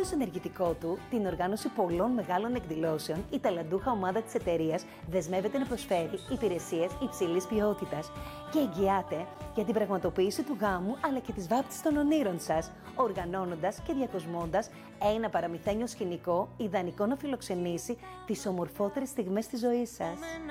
το ενεργητικό του την οργάνωση πολλών μεγάλων εκδηλώσεων, η ταλαντούχα ομάδα της εταιρείας δεσμεύεται να προσφέρει υπηρεσίες υψηλής ποιότητας και εγγυάται για την πραγματοποίηση του γάμου αλλά και της βάπτισης των ονείρων σας, οργανώνοντας και διακοσμώντας ένα παραμυθένιο σκηνικό ιδανικό να φιλοξενήσει τις ομορφότερες στιγμές της ζωής σας.